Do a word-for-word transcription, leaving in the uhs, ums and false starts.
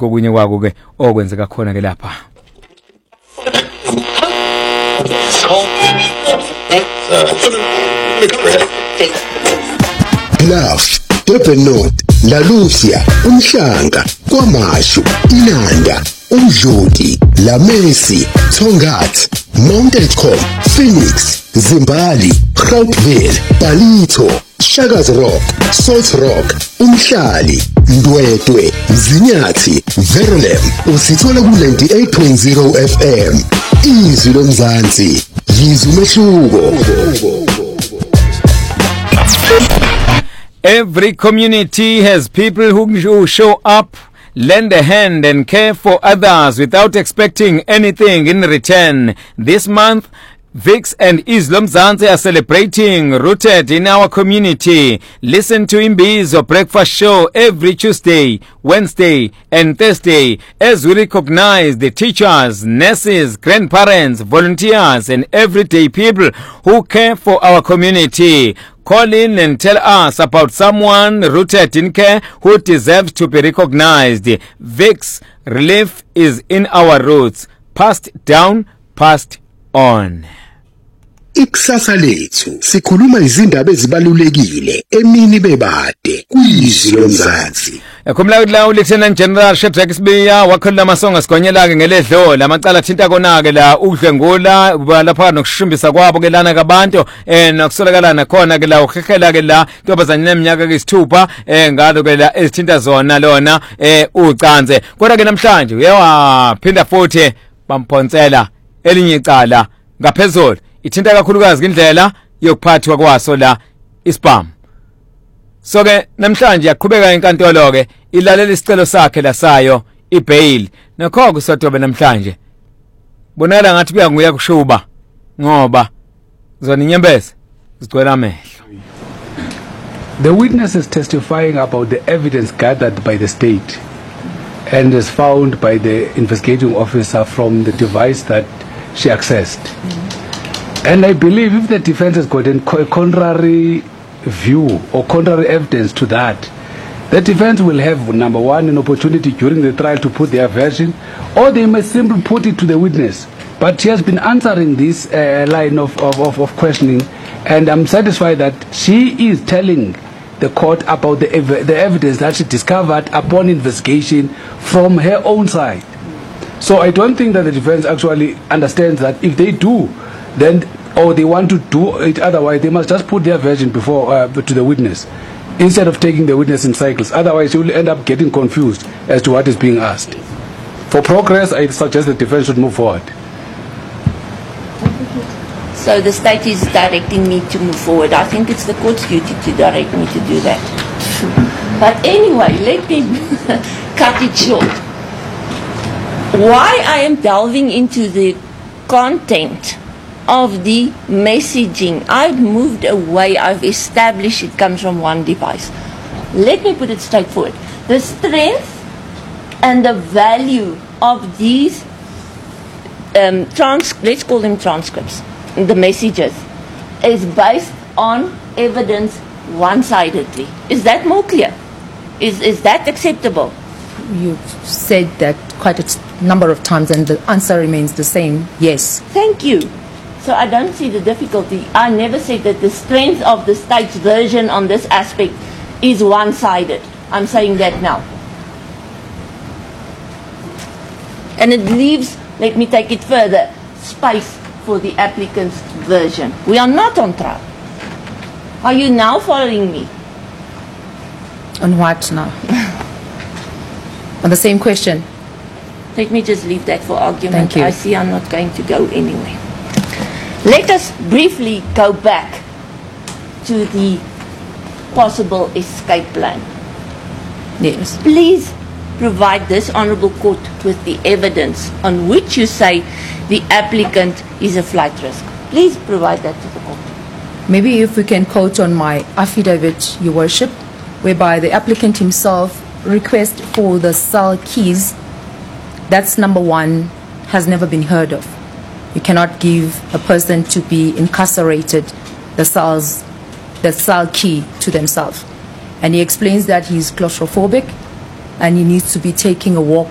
kokunye kwako ke okwenzeka khona ke lapha. Love, Durban North, La Lucia, Umhlanga, KwaMashu, Inanda, Umdludi, La Messi, Tongat, Mount Elcom, Phoenix, Zimbali, Groundville, Palito, Shaga's Rock, Salt Rock, Umhlali, Ndwedwe, Zinyathi, Verulam, usithola ku ninety-eight point zero F M. Izwi lomzansi, yizwi umehluko. Every community has people who show up, lend a hand and care for others without expecting anything in return. This month, Vix and Islam Zanzi are celebrating Rooted in Our Community. Listen to Imbizo Breakfast Show every Tuesday, Wednesday and Thursday as we recognize the teachers, nurses, grandparents, volunteers and everyday people who care for our community. Call in and tell us about someone rooted in care who deserves to be recognized. Vix, relief is in our roots. Passed down, passed on. Ikusasa lethu sikhuluma izindaba ezibalulekile emini bebade kwizwi lomzansi. Kumlawu Lieutenant General Shedrack Sibiya wakhola amasonga sigonyela ke ngeledlo amacala thinta kona ke la udlengula lapha nokushumbisa kwabo ke lana kabantu eh nokusolekalana khona ke la ukhehela ke la ntobazana neminyaka ke isithupha eh ngalo ke la ezithinta zona lona eh ucanze kodwa ke namhlanje uyawa phinda futhi bamphonsela elinye icala ngaphezulu ithinta kakhulukazi indlela yokuphathwa kwaso la ispam. So ke namhlanje yaqhubeka inkantolo ke ilalela isicelo sakhe la sayo ibail nokho kusodobe namhlanje bonala ngathi kuya nguya kushuba ngoba zona inyembezi zigcwele amehlo. The witness is testifying about the evidence gathered by the state and is found by the investigating officer from the device that she accessed. And I believe if the defense has got a contrary view or contrary evidence to that, the defense will have, number one, an opportunity during the trial to put their version, or they may simply put it to the witness. But she has been answering this uh, line of, of, of, of questioning, and I'm satisfied that she is telling the court about the, ev the evidence that she discovered upon investigation from her own side. So I don't think that the defense actually understands that if they do, then or they want to do it otherwise, they must just put their version before uh, to the witness instead of taking the witness in cycles. Otherwise, you will end up getting confused as to what is being asked. For progress, I suggest the defense should move forward. So the state is directing me to move forward. I think it's the court's duty to direct me to do that. But anyway, let me cut it short. Why I am delving into the content of the messaging, I've moved away, I've established it comes from one device. Let me put it straightforward. The strength and the value of these um, trans let's call them transcripts, the messages, is based on evidence one-sidedly. Is that more clear? Is, is that acceptable? You've said that quite a number of times and the answer remains the same, yes. Thank you. So I don't see the difficulty. I never said that the strength of the state's version on this aspect is one-sided. I'm saying that now. And it leaves, let me take it further, space for the applicant's version. We are not on trial. Are you now following me? On what now? On the same question? Let me just leave that for argument. Thank you. I see I'm not going to go anywhere. Let us briefly go back to the possible escape plan. Yes. Please provide this honourable court with the evidence on which you say the applicant is a flight risk. Please provide that to the court. Maybe if we can quote on my affidavit, Your Worship, whereby the applicant himself requests for the cell keys. That's number one, has never been heard of. You cannot give a person to be incarcerated the cells, the cell key to themselves. And he explains that he's claustrophobic and he needs to be taking a walk